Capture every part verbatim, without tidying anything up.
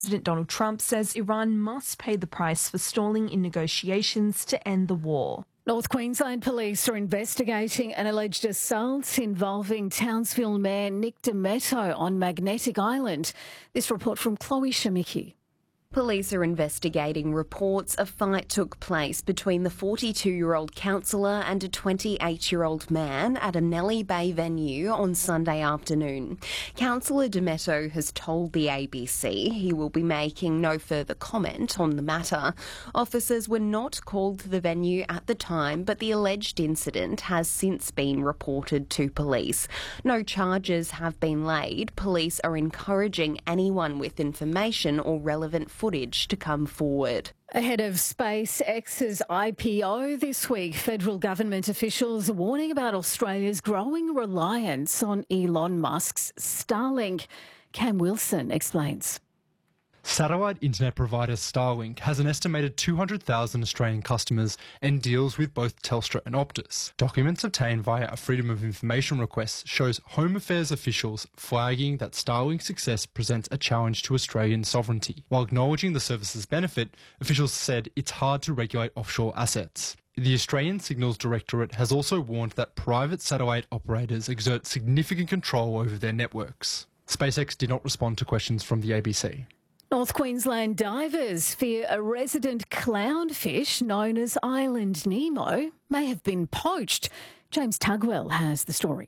President Donald Trump says Iran must pay the price for stalling in negotiations to end the war. North Queensland police are investigating an alleged assault involving Townsville Mayor Nick Demetto on Magnetic Island. This report from Chloe Shamiki. Police are investigating reports a fight took place between the forty-two-year-old councillor and a twenty-eight-year-old man at a Nellie Bay venue on Sunday afternoon. Councillor Demetto has told the A B C he will be making no further comment on the matter. Officers were not called to the venue at the time, but the alleged incident has since been reported to police. No charges have been laid. Police are encouraging anyone with information or relevant footage to come forward. Ahead of SpaceX's I P O this week, federal government officials are warning about Australia's growing reliance on Elon Musk's Starlink. Cam Wilson explains. Satellite internet provider Starlink has an estimated two hundred thousand Australian customers and deals with both Telstra and Optus. Documents obtained via a Freedom of Information request shows Home Affairs officials flagging that Starlink's success presents a challenge to Australian sovereignty. While acknowledging the service's benefit, officials said it's hard to regulate offshore assets. The Australian Signals Directorate has also warned that private satellite operators exert significant control over their networks. SpaceX did not respond to questions from the A B C. North Queensland divers fear a resident clownfish known as Island Nemo may have been poached. James Tugwell has the story.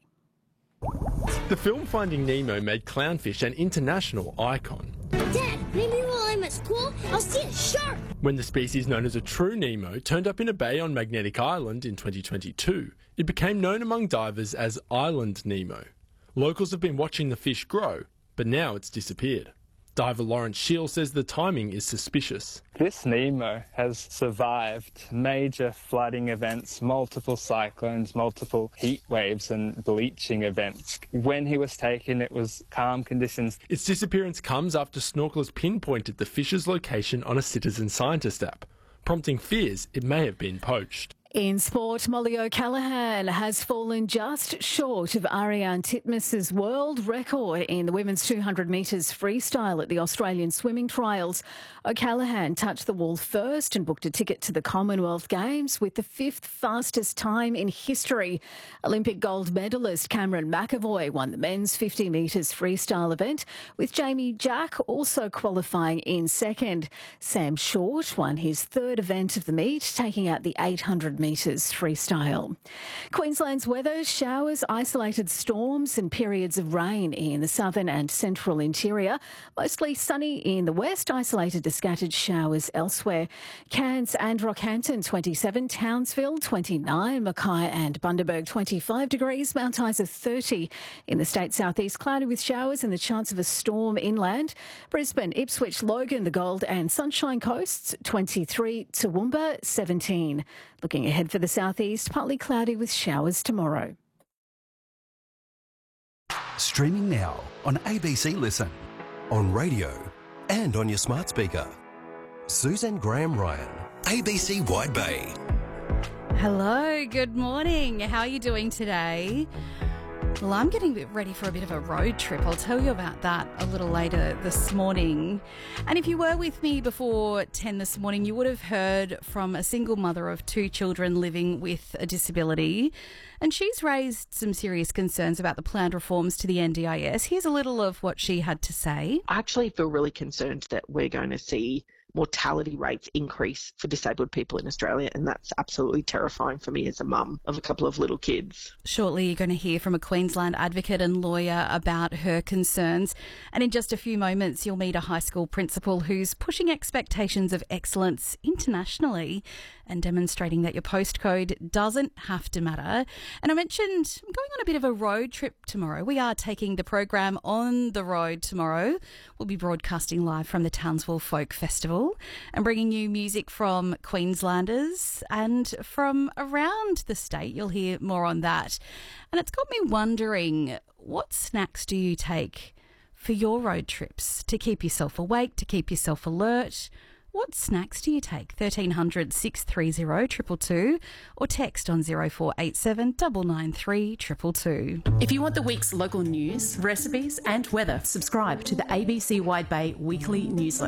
The film Finding Nemo made clownfish an international icon. Dad, maybe while I'm at school, I'll see a shark. When the species known as a true Nemo turned up in a bay on Magnetic Island in twenty twenty-two, it became known among divers as Island Nemo. Locals have been watching the fish grow, but now it's disappeared. Diver Lawrence Shield says the timing is suspicious. This Nemo has survived major flooding events, multiple cyclones, multiple heat waves and bleaching events. When he was taken, it was calm conditions. Its disappearance comes after snorkelers pinpointed the fish's location on a Citizen Scientist app, prompting fears it may have been poached. In sport, Molly O'Callaghan has fallen just short of Ariane Titmus's world record in the women's two hundred metres freestyle at the Australian Swimming Trials. O'Callaghan touched the wall first and booked a ticket to the Commonwealth Games with the fifth fastest time in history. Olympic gold medalist Cameron McAvoy won the men's fifty metres freestyle event, with Jamie Jack also qualifying in second. Sam Short won his third event of the meet, taking out the eight hundred metres freestyle. Queensland's weather: showers, isolated storms and periods of rain in the southern and central interior. Mostly sunny in the west, isolated to scattered showers elsewhere. Cairns and Rockhampton twenty-seven, Townsville twenty-nine, Mackay and Bundaberg twenty-five degrees, Mount Isa thirty. In the state southeast, cloudy with showers and the chance of a storm inland. Brisbane, Ipswich, Logan, the Gold and Sunshine Coasts twenty-three, Toowoomba seventeen. Looking ahead for the southeast, partly cloudy with showers tomorrow. Streaming now on A B C Listen, on radio and on your smart speaker. Suzanne Graham Ryan, A B C Wide Bay. Hello, good morning. How are you doing today? Well, I'm getting ready for a bit of a road trip. I'll tell you about that a little later this morning. And if you were with me before ten this morning, you would have heard from a single mother of two children living with a disability. And she's raised some serious concerns about the planned reforms to the N D I S. Here's a little of what she had to say. I actually feel really concerned that we're going to see mortality rates increase for disabled people in Australia, and that's absolutely terrifying for me as a mum of a couple of little kids. Shortly, you're going to hear from a Queensland advocate and lawyer about her concerns. And in just a few moments, you'll meet a high school principal who's pushing expectations of excellence internationally and demonstrating that your postcode doesn't have to matter. And I mentioned I'm going on a bit of a road trip tomorrow. We are taking the program on the road tomorrow. We'll be broadcasting live from the Townsville Folk Festival and bringing you music from Queenslanders and from around the state. You'll hear more on that. And it's got me wondering, what snacks do you take for your road trips to keep yourself awake, to keep yourself alert? What snacks do you take? thirteen hundred, six three zero, two two two or text on zero four eight seven, nine nine three, two two two. If you want the week's local news, recipes and weather, subscribe to the A B C Wide Bay weekly newsletter.